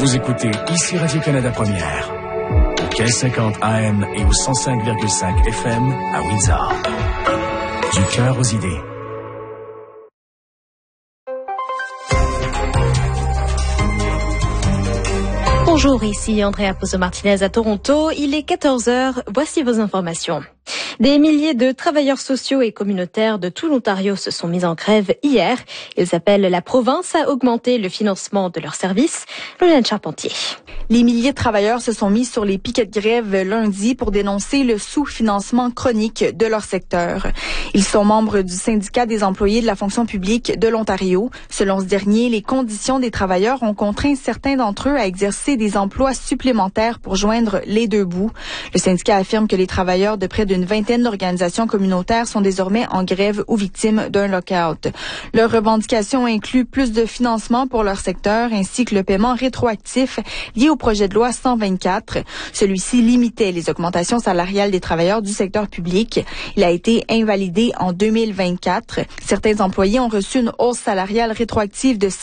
Vous écoutez ici Radio-Canada Première, au 1550 AM et au 105,5 FM à Windsor. Du cœur aux idées. Bonjour, ici Andrea Pozo-Martinez à Toronto. Il est 14h. Voici vos informations. Des milliers de travailleurs sociaux et communautaires de tout l'Ontario se sont mis en grève hier. Ils appellent la province à augmenter le financement de leurs services. Lorraine Charpentier. Les milliers de travailleurs se sont mis sur les piquets de grève lundi pour dénoncer le sous-financement chronique de leur secteur. Ils sont membres du syndicat des employés de la fonction publique de l'Ontario. Selon ce dernier, les conditions des travailleurs ont contraint certains d'entre eux à exercer des emplois supplémentaires pour joindre les deux bouts. Le syndicat affirme que les travailleurs de près d'une vingtaine d'organisations communautaires sont désormais en grève ou victimes d'un lock-out. Leurs revendications incluent plus de financement pour leur secteur ainsi que le paiement rétroactif lié au projet de loi 124. Celui-ci limitait les augmentations salariales des travailleurs du secteur public. Il a été invalidé en 2024. Certains employés ont reçu une hausse salariale rétroactive de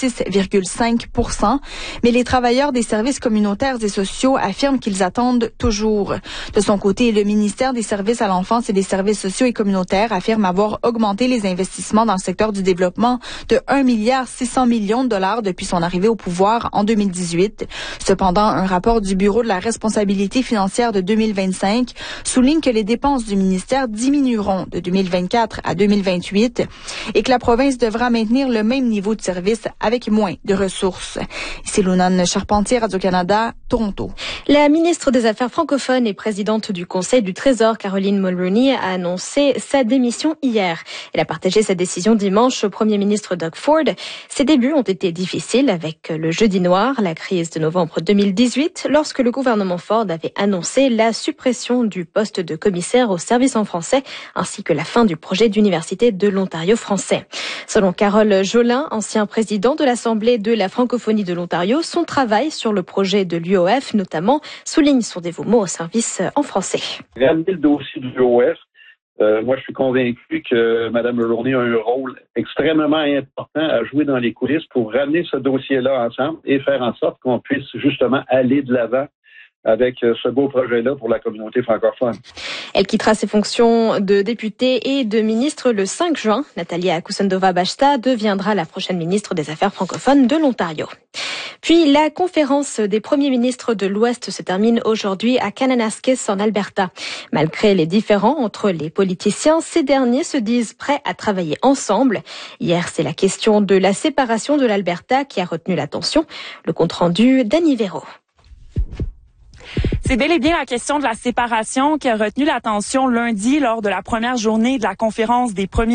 6,5 %, mais les travailleurs des services communautaires et sociaux affirment qu'ils attendent toujours. De son côté, le ministère des Services à l'enfance et des services sociaux et communautaires affirme avoir augmenté les investissements dans le secteur du développement de 1,6 milliard de dollars depuis son arrivée au pouvoir en 2018. Cependant, un rapport du Bureau de la responsabilité financière de 2025 souligne que les dépenses du ministère diminueront de 2024 à 2028 et que la province devra maintenir le même niveau de service avec moins de ressources. Ici Lorraine Charpentier, Radio-Canada, Toronto. La ministre des Affaires francophones et présidente du Conseil du Trésor, Caroline Mulroney, a annoncé sa démission hier. Elle a partagé sa décision dimanche au Premier ministre Doug Ford. Ses débuts ont été difficiles avec le Jeudi noir, la crise de novembre 2018, lorsque le gouvernement Ford avait annoncé la suppression du poste de commissaire au service en français, ainsi que la fin du projet d'université de l'Ontario français. Selon Carole Jolin, ancien président de l'Assemblée de la francophonie de l'Ontario, son travail sur le projet de l'UOF, notamment, souligne son dévouement au service en français. Ramener le dossier de l'UOF, moi je suis convaincu que Mme Mulroney a un rôle extrêmement important à jouer dans les coulisses pour ramener ce dossier-là ensemble et faire en sorte qu'on puisse justement aller de l'avant avec ce beau projet-là pour la communauté francophone. Elle quittera ses fonctions de députée et de ministre le 5 juin. Nathalie Akosandova-Bachta deviendra la prochaine ministre des Affaires francophones de l'Ontario. Puis la conférence des premiers ministres de l'Ouest se termine aujourd'hui à Kananaskis en Alberta. Malgré les différends entre les politiciens, ces derniers se disent prêts à travailler ensemble. Hier, c'est la question de la séparation de l'Alberta qui a retenu l'attention. Le compte-rendu d'Annie Véro. C'est bel et bien la question de la séparation qui a retenu l'attention lundi lors de la première journée de la conférence des premiers